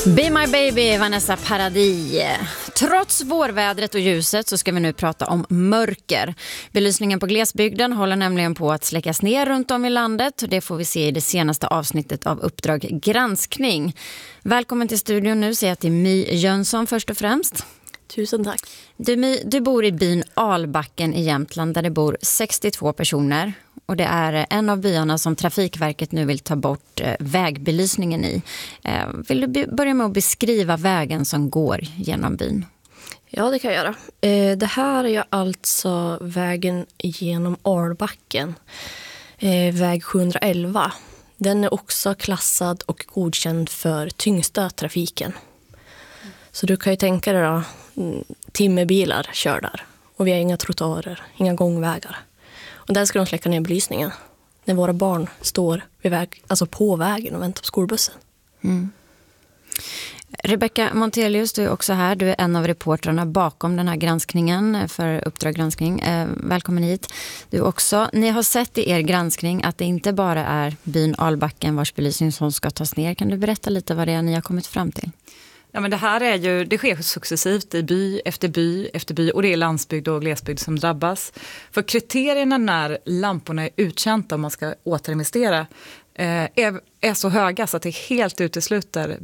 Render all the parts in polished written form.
Be My Baby, Vanessa Paradis. Trots vårvädret och ljuset så ska vi nu prata om mörker. Belysningen på glesbygden håller nämligen på att släckas ner runt om i landet. Det får vi se i det senaste avsnittet av Uppdrag granskning. Välkommen till studion nu, säger jag till My Jönsson först och främst. Tusen tack. Du bor i byn Albacken i Jämtland där det bor 62 personer. Och det är en av byarna som Trafikverket nu vill ta bort vägbelysningen i. Vill du börja med att beskriva vägen som går genom byn? Ja, det kan jag göra. Det här är alltså vägen genom Albacken. Väg 711. Den är också klassad och godkänd för tyngsta trafiken. Så du kan ju tänka dig då, timmerbilar kör där. Och vi har inga trottoarer, inga gångvägar. Och där ska de släcka ner belysningen när våra barn står vid alltså på vägen och väntar på skolbussen. Mm. Rebecca Montelius, du är också här. Du är en av reportrarna bakom den här granskningen för Uppdrag granskning. Välkommen hit. Du också. Ni har sett i er granskning att det inte bara är byn Albacken vars belysning som ska tas ner. Kan du berätta lite vad det är ni har kommit fram till? Ja, men det sker successivt i by efter by och det är landsbygd och glesbygd som drabbas. För kriterierna när lamporna är uttjänta om man ska återinvestera är så höga så att det helt utesluter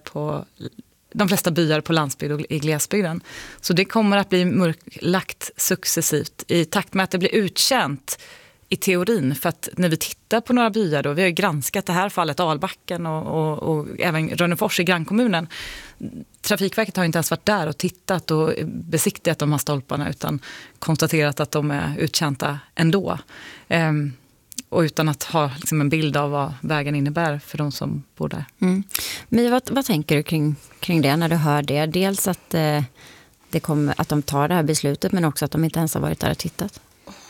de flesta byar på landsbygd och i glesbygden. Så det kommer att bli mörklagt successivt i takt med att det blir utkänt i teorin, för att när vi tittar på några byar då, vi har granskat det här fallet Albacken och även Rönnefors i grannkommunen. Trafikverket har inte ens varit där och tittat och besiktigat de här stolparna utan konstaterat att de är uttjänta ändå. Och utan att ha liksom en bild av vad vägen innebär för de som bor där. Mm. Men vad tänker du kring det när du hör det? Dels att, att de tar det här beslutet men också att de inte ens har varit där och tittat.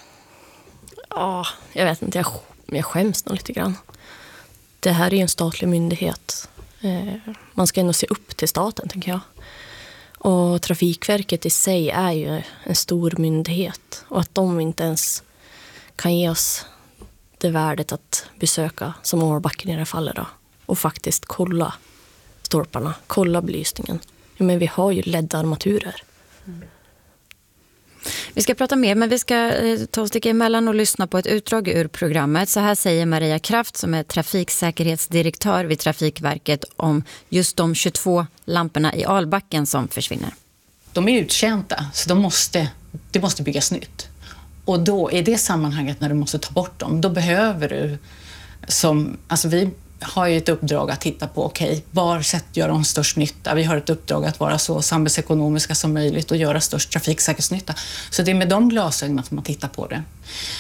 Ja, jag vet inte. Jag skäms nog lite grann. Det här är ju en statlig myndighet. Man ska ändå se upp till staten, tänker jag. Och Trafikverket i sig är ju en stor myndighet. Och att de inte ens kan ge oss det värdet att besöka, som Albacken i det här fallet då. Och faktiskt kolla stolparna, kolla belysningen. Ja, men vi har ju LED-armaturer. Mm. Vi ska prata mer, men vi ska ta och sticka emellan och lyssna på ett utdrag ur programmet. Så här säger Maria Kraft som är trafiksäkerhetsdirektör vid Trafikverket om just de 22 lamporna i Albacken som försvinner. De är uttjänta så det måste byggas nytt. Och då i det sammanhanget när du måste ta bort dem, då behöver du vi har ju ett uppdrag att titta på, var sätt gör de störst nytta. Vi har ett uppdrag att vara så samhällsekonomiska som möjligt och göra störst trafiksäkerhetsnytta. Så det är med de glasögonen som man tittar på det.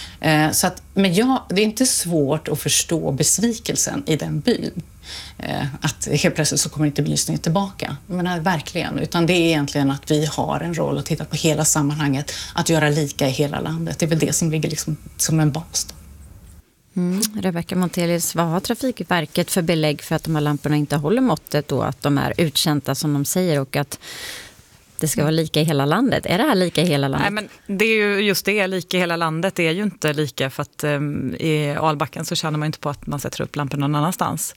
Det är inte svårt att förstå besvikelsen i den byn. Att helt plötsligt så kommer inte belysningen tillbaka. Men verkligen, utan det är egentligen att vi har en roll att titta på hela sammanhanget, att göra lika i hela landet. Det är väl det som ligger liksom som en bas då. Rebecca Montelius, vad har Trafikverket för belägg för att de här lamporna inte håller måttet och att de är uttjänta som de säger och att det ska vara lika i hela landet? Är det här lika i hela landet? Nej, men det är ju just det, lika i hela landet. Det är ju inte lika för att i Albacken så känner man inte på att man sätter upp lamporna någon annanstans.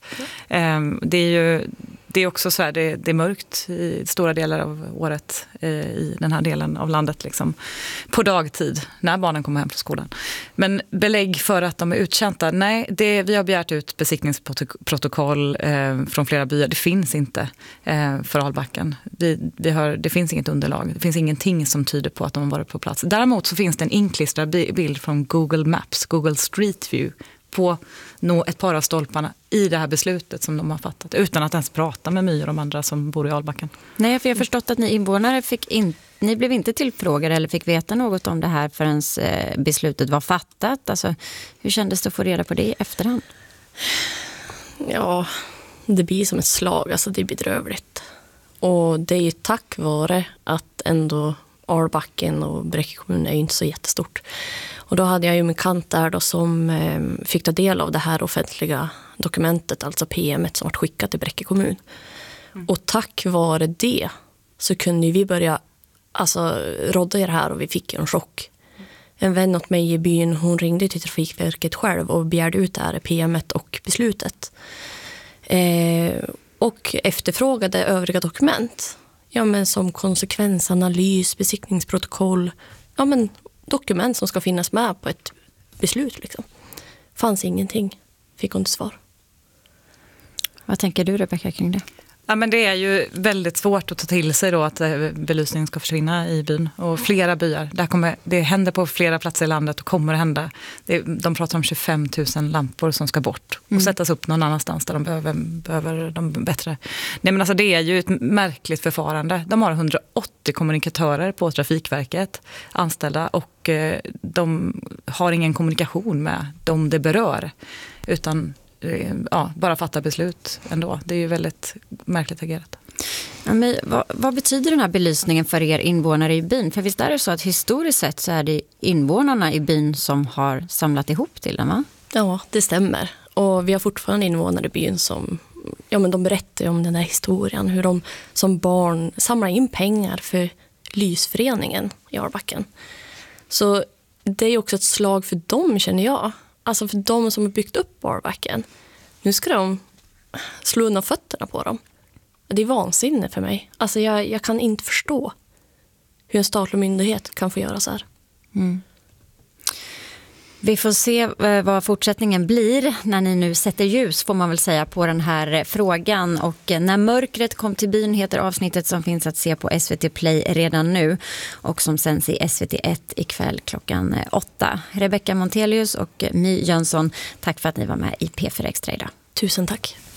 Det är också så här, det är mörkt i stora delar av året i den här delen av landet liksom, på dagtid när barnen kommer hem från skolan. Men belägg för att de är uttjänta, nej, vi har begärt ut besiktningsprotokoll från flera byar. Det finns inte för Albacken. Det finns inget underlag. Det finns ingenting som tyder på att de har varit på plats. Däremot så finns det en inklistrad bild från Google Maps, Google Street View, på ett par av stolparna i det här beslutet som de har fattat utan att ens prata med My och de andra som bor i Albacken. Nej, för jag har förstått att ni invånare ni blev inte tillfrågade eller fick veta något om det här förrän beslutet var fattat. Alltså, hur kändes det att få reda på det i efterhand? Ja, det blir som ett slag. Alltså det är bedrövligt. Och det är ju tack vare att ändå Albacken och Bräcke kommun är ju inte så jättestort. Och då hade jag ju min kant där då som fick ta del av det här offentliga dokumentet, alltså PM:et som var skickat till Bräcke kommun. Och tack vare det så kunde vi börja rodda i det här och vi fick en chock. En vän åt mig i byn, hon ringde till Trafikverket själv och begärde ut det här PM:et och beslutet. och efterfrågade övriga dokument. Ja, men som konsekvensanalys, besiktningsprotokoll. Ja, men dokument som ska finnas med på ett beslut. Liksom. Fanns ingenting. Fick hon inte svar. Vad tänker du, Rebecka, kring det? Ja, men det är ju väldigt svårt att ta till sig då att belysningen ska försvinna i byn. Och flera byar. Det händer på flera platser i landet och kommer att hända. De pratar om 25 000 lampor som ska bort och sättas upp någon annanstans där de behöver dem bättre. Nej, men alltså det är ju ett märkligt förfarande. De har 180 kommunikatörer på Trafikverket anställda och de har ingen kommunikation med dem det berör. Utan bara fatta beslut ändå. Det är ju väldigt märkligt agerat. Ja, men vad betyder den här belysningen för er invånare i byn? För visst är det så att historiskt sett så är det invånarna i byn som har samlat ihop till den, va? Ja, det stämmer. Och vi har fortfarande invånare i byn som de berättar om den här historien. Hur de som barn samlar in pengar för lysföreningen i Arbacken. Så det är också ett slag för dem, känner jag. Alltså för de som har byggt upp Arbacken. Nu ska de slå undan fötterna på dem. Det är vansinne för mig. Alltså jag kan inte förstå hur en statlig myndighet kan få göra så här. Mm. Vi får se vad fortsättningen blir när ni nu sätter ljus, får man väl säga, på den här frågan. Och När mörkret kom till byn heter avsnittet som finns att se på SVT Play redan nu och som sänds i SVT1 ikväll klockan 8. Rebecka Montelius och My Jönsson, tack för att ni var med i P4 Extra idag. Tusen tack.